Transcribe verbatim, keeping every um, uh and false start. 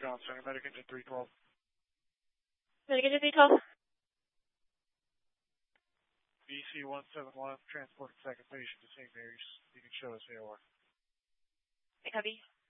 Ground Center, Medic Engine three twelve. Medic Engine three twelve. B C one seven one, transporting second patient to Saint Mary's. You can show us A O R. I copy.